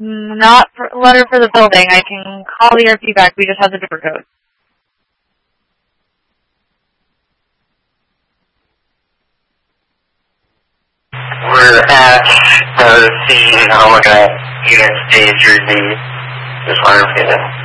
Not a letter for the building. I can call the ERP back. We just have the door code. We're at the scene. I'm looking at Unit A through D. Just wondering if you